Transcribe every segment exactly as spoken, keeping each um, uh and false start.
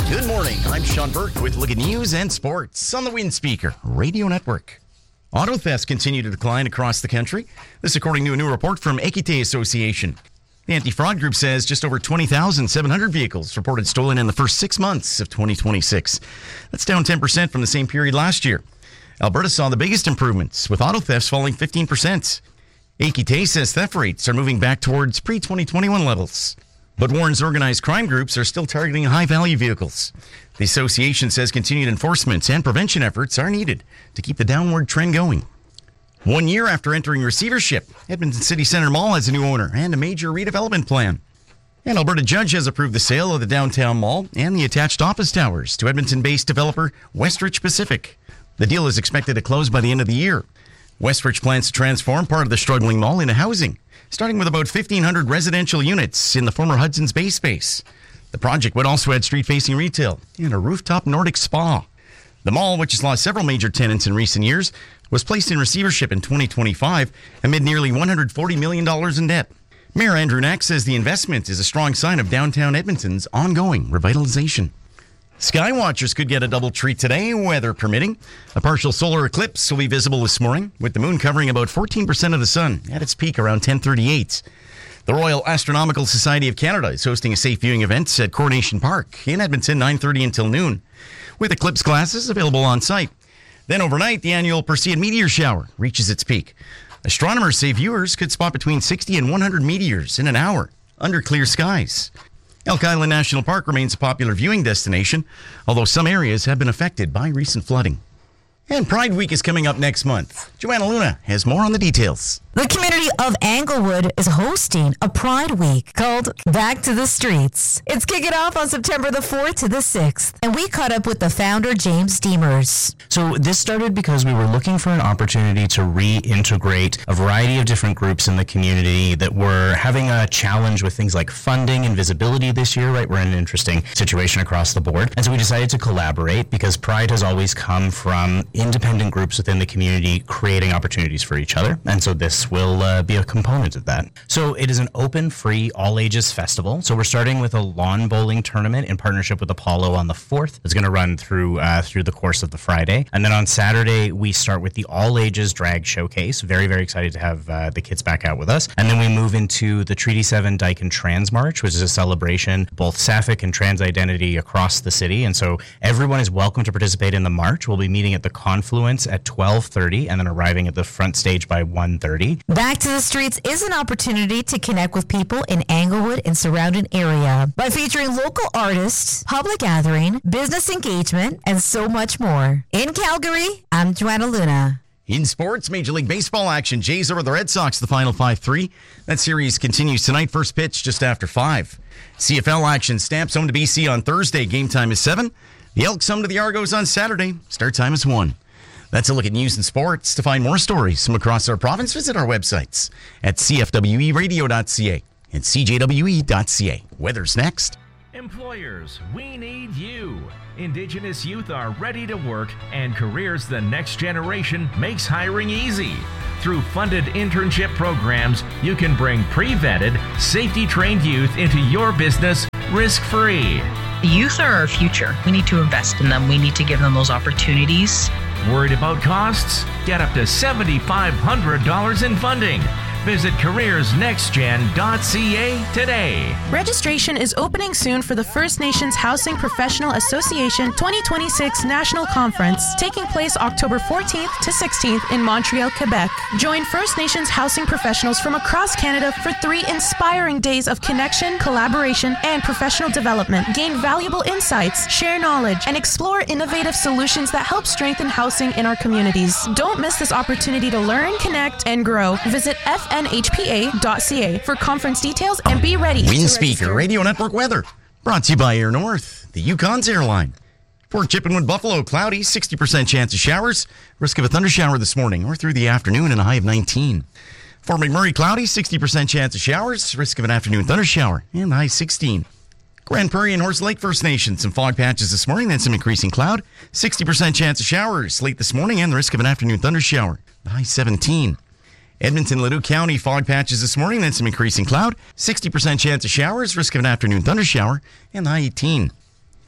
Good morning. I'm Sean Burke with Look at News and Sports on the Wind Speaker Radio Network. Auto thefts continue to decline across the country. This according to a new report from Equité Association. The anti-fraud group says just over twenty thousand seven hundred vehicles reported stolen in the first six months of twenty twenty-six. That's down ten percent from the same period last year. Alberta saw the biggest improvements, with auto thefts falling fifteen percent. Equité says theft rates are moving back towards pre-twenty twenty-one levels. But warns organized crime groups are still targeting high-value vehicles. The association says continued enforcement and prevention efforts are needed to keep the downward trend going. One year after entering receivership, Edmonton City Centre Mall has a new owner and a major redevelopment plan. An Alberta judge has approved the sale of the downtown mall and the attached office towers to Edmonton-based developer Westridge Pacific. The deal is expected to close by the end of the year. Westridge plans to transform part of the struggling mall into housing, starting with about fifteen hundred residential units in the former Hudson's Bay space. The project would also add street-facing retail and a rooftop Nordic spa. The mall, which has lost several major tenants in recent years, was placed in receivership in twenty twenty-five amid nearly one hundred forty million dollars in debt. Mayor Andrew Knack says the investment is a strong sign of downtown Edmonton's ongoing revitalization. Skywatchers could get a double treat today, weather permitting. A partial solar eclipse will be visible this morning, with the moon covering about fourteen percent of the sun at its peak around ten thirty-eight. The Royal Astronomical Society of Canada is hosting a safe viewing event at Coronation Park in Edmonton, nine thirty until noon, with eclipse glasses available on site. Then overnight, the annual Perseid meteor shower reaches its peak. Astronomers say viewers could spot between sixty and one hundred meteors in an hour under clear skies. Elk Island National Park remains a popular viewing destination, although some areas have been affected by recent flooding. And Pride Week is coming up next month. Joanna Luna has more on the details. The community of Englewood is hosting a Pride Week called Back to the Streets. It's kicking off on September the fourth to the sixth, and we caught up with the founder, James Demers. So this started because we were looking for an opportunity to reintegrate a variety of different groups in the community that were having a challenge with things like funding and visibility this year, right? We're in an interesting situation across the board. And so we decided to collaborate because Pride has always come from independent groups within the community creating opportunities for each other. And so this will uh, be a component of that. So it is an open, free, all-ages festival. So we're starting with a lawn bowling tournament in partnership with Apollo on the fourth. It's going to run through uh, through the course of the Friday. And then on Saturday, we start with the all-ages drag showcase. Very, very excited to have uh, the kids back out with us. And then we move into the Treaty seven Dyke and Trans March, which is a celebration both sapphic and trans identity across the city. And so everyone is welcome to participate in the march. We'll be meeting at the Confluence at twelve thirty and then arriving at the front stage by one thirty. Back to the Streets is an opportunity to connect with people in Englewood and surrounding area by featuring local artists, public gathering, business engagement, and so much more. In Calgary, I'm Joanna Luna. In sports, Major League Baseball action. Jays over the Red Sox, the final five three. That series continues tonight. First pitch just after five. C F L action. Stamps home to B C on Thursday. Game time is seven. The Elks home to the Argos on Saturday. Start time is one. That's a look at news and sports. To find more stories from across our province, visit our websites at c f w e radio dot c a and c j w e dot c a. Weather's next. Employers, we need you. Indigenous youth are ready to work, and Careers the Next Generation makes hiring easy. Through funded internship programs, you can bring pre-vetted, safety-trained youth into your business risk-free. The youth are our future. We need to invest in them. We need to give them those opportunities. Worried about costs? Get up to seven thousand five hundred dollars in funding. Visit careers next gen dot c a today. Registration is opening soon for the First Nations Housing Professional Association twenty twenty-six National Conference, taking place October fourteenth to sixteenth in Montreal, Quebec. Join First Nations housing professionals from across Canada for three inspiring days of connection, collaboration, and professional development. Gain valuable insights, share knowledge, and explore innovative solutions that help strengthen housing in our communities. Don't miss this opportunity to learn, connect, and grow. Visit f n h p a dot c a for conference details and be ready. Wind Speaker Radio Network weather brought to you by Air North, the Yukon's airline. Port Chippenwood, Buffalo, cloudy, sixty percent chance of showers. Risk of a thundershower this morning or through the afternoon and a high of nineteen. Fort McMurray, cloudy, sixty percent chance of showers. Risk of an afternoon thundershower and high sixteen. Grand Prairie and Horse Lake First Nation, some fog patches this morning, then some increasing cloud. sixty percent chance of showers late this morning and the risk of an afternoon thundershower. The high seventeen. Edmonton, Leduc County, fog patches this morning, then some increasing cloud. sixty percent chance of showers, risk of an afternoon thundershower, and the high eighteen.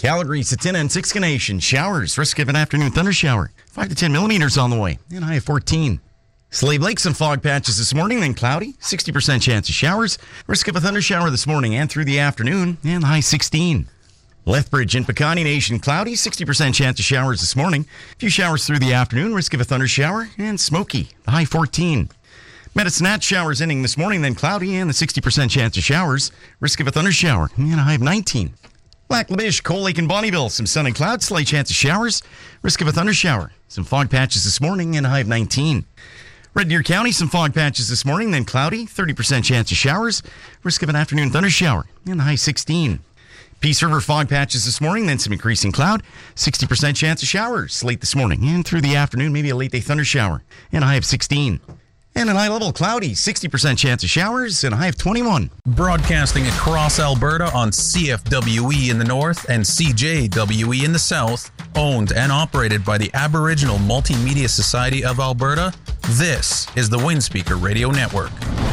Calgary, Satina, and Siksika Nation. Showers. Risk of an afternoon thunder shower. five to ten millimeters on the way. And high of fourteen. Slave Lake, some fog patches this morning, then cloudy. sixty percent chance of showers. Risk of a thunder shower this morning and through the afternoon. And high sixteen. Lethbridge and Pecani Nation, cloudy. sixty percent chance of showers this morning. A few showers through the afternoon. Risk of a thunder shower. And smoky. The high fourteen. Medicine Hat, showers ending this morning, then cloudy. And the sixty percent chance of showers. Risk of a thunder shower. And a high of nineteen. Lac La Biche, Cold Lake, and Bonneville, some sun and clouds, slight chance of showers, risk of a thunder shower. Some fog patches this morning and a high of nineteen. Red Deer County, some fog patches this morning, then cloudy, thirty percent chance of showers, risk of an afternoon thunder shower, and a high sixteen. Peace River, fog patches this morning, then some increasing cloud, sixty percent chance of showers late this morning, and through the afternoon, maybe a late day thunder shower, and a high of sixteen. And an high level cloudy, sixty percent chance of showers, and a high of twenty-one. Broadcasting across Alberta on C F W E in the north and C J W E in the south, owned and operated by the Aboriginal Multimedia Society of Alberta, this is the Windspeaker Radio Network.